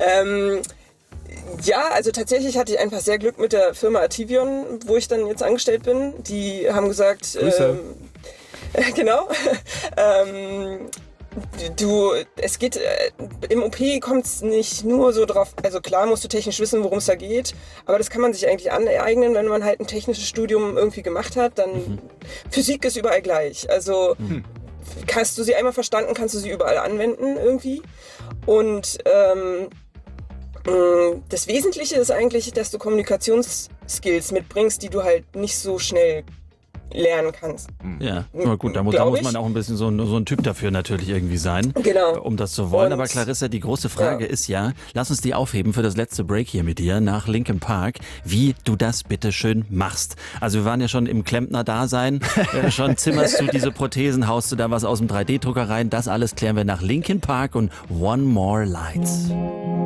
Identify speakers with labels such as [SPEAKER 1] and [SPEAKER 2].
[SPEAKER 1] Ähm, ja, also tatsächlich hatte ich einfach sehr Glück mit der Firma Ativion, wo ich dann jetzt angestellt bin. Die haben gesagt,
[SPEAKER 2] Grüße.
[SPEAKER 1] genau. Es geht, im OP kommt es nicht nur so drauf, also klar musst du technisch wissen, worum es da geht, aber das kann man sich eigentlich aneignen, wenn man halt ein technisches Studium irgendwie gemacht hat, dann Physik ist überall gleich. Also hast du sie einmal verstanden, kannst du sie überall anwenden irgendwie. Und das Wesentliche ist eigentlich, dass du Kommunikationsskills mitbringst, die du halt nicht so schnell lernen kannst.
[SPEAKER 3] Ja, na gut, da muss man auch ein bisschen so ein Typ dafür natürlich irgendwie sein,
[SPEAKER 1] Genau.
[SPEAKER 3] um das zu wollen.
[SPEAKER 1] Und
[SPEAKER 3] Aber Clarissa, die große Frage ist ja, lass uns die aufheben für das letzte Break hier mit dir nach Linkin Park, wie du das bitteschön machst. Also wir waren ja schon im Klempner-Dasein, schon zimmerst du diese Prothesen, haust du da was aus dem 3D-Drucker rein, das alles klären wir nach Linkin Park und One More Lights.